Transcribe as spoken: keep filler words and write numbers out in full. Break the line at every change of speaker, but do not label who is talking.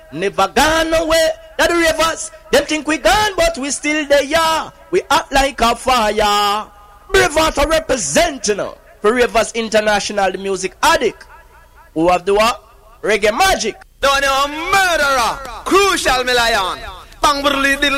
never gone away. That the ravers, them think we gone, but we still there. Yeah. We act like a fire. Braveheart represent, you know, for Ravers International, the music addict. Who have the what? Reggae magic.
Don't know, murderer. Crucial, me lion. Bang,